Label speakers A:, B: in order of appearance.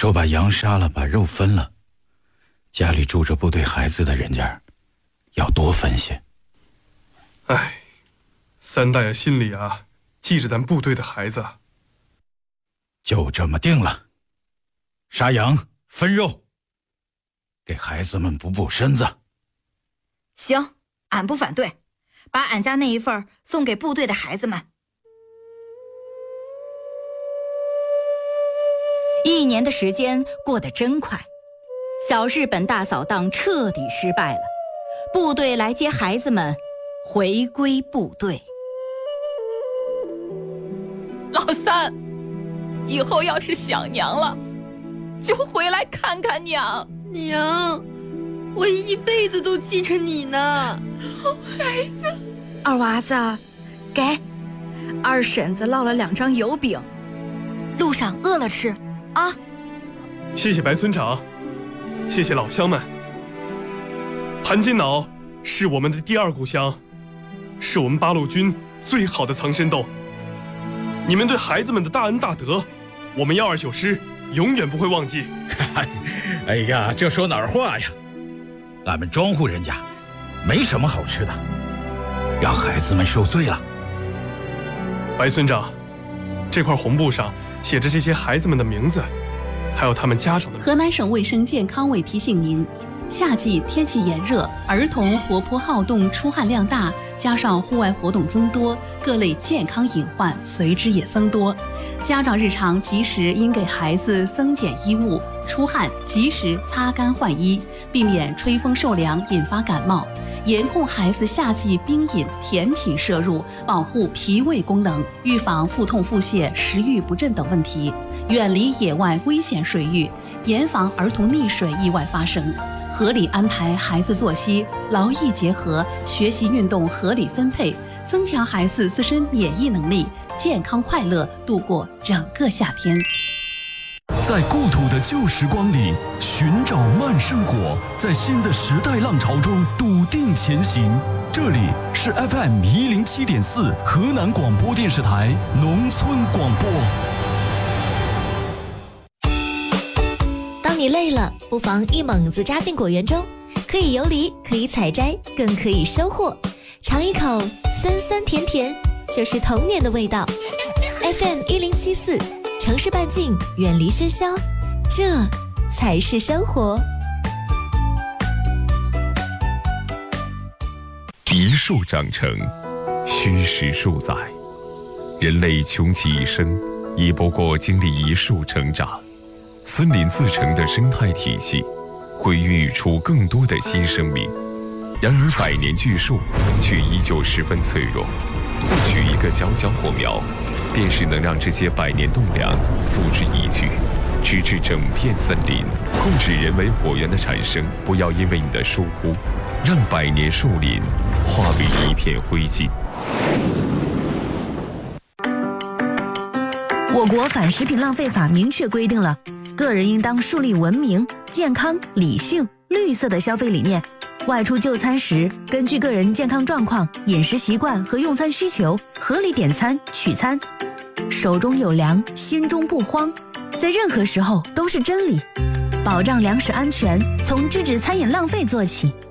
A: 说把羊杀了，把肉分了，家里住着部队孩子的人家要多分些。
B: 哎，三大爷心里啊记着咱部队的孩子。
A: 就这么定了，杀羊分肉，给孩子们补补身子。
C: 行，俺不反对，把俺家那一份送给部队的孩子们。1年的时间过得真快，小日本大扫荡彻底失败了，部队来接孩子们回归部队。
D: 老三，以后要是想娘了，就回来看看娘。
E: 娘，我一辈子都记着你呢。
D: 好孩子。
C: 二娃子，给二婶子烙了2张油饼，路上饿了吃啊。
B: 谢谢白村长，谢谢老乡们。盘金岛是我们的第2故乡，是我们八路军最好的藏身洞。你们对孩子们的大恩大德，我们129师永远不会忘记。
A: 哎呀，这说哪儿话呀？俺们庄户人家没什么好吃的，让孩子们受罪了。
B: 白村长，这块红布上写着这些孩子们的名字，还有他们家长的名字。
F: 河南省卫生健康委提醒您，夏季天气炎热，儿童活泼好动，出汗量大，加上户外活动增多，各类健康隐患随之也增多。家长日常及时应给孩子增减衣物，出汗及时擦干换衣，避免吹风受凉引发感冒。严控孩子夏季冰饮、甜品摄入，保护脾胃功能，预防腹痛、腹泻、食欲不振等问题。远离野外危险水域，严防儿童溺水意外发生。合理安排孩子作息，劳逸结合，学习运动合理分配，增强孩子自身免疫能力，健康快乐度过整个夏天。
G: 在故土的旧时光里寻找慢生活，在新的时代浪潮中笃定前行。这里是 FM107.4 河南广播电视台农村广播。
H: 当你累了，不妨一猛子扎进果园中，可以游离，可以采摘，更可以收获。尝一口酸酸甜甜，就是童年的味道。FM1074，城市半径，远离喧嚣，这才是生活。
I: 一树长成，虚实数载。人类穷其一生，亦不过经历一树成长。森林自成的生态体系，会孕育出更多的新生命。然而百年巨树却依旧十分脆弱，或许一个小小火苗，便是能让这些百年栋梁付之一炬，直至整片森林。控制人为火源的产生，不要因为你的疏忽，让百年树林化为一片灰烬。
J: 我国反食品浪费法明确规定了，个人应当树立文明、健康、理性、绿色的消费理念。外出就餐时，根据个人健康状况、饮食习惯和用餐需求，合理点餐取餐。手中有粮，心中不慌，在任何时候都是真理。保障粮食安全，从制止餐饮浪费做起。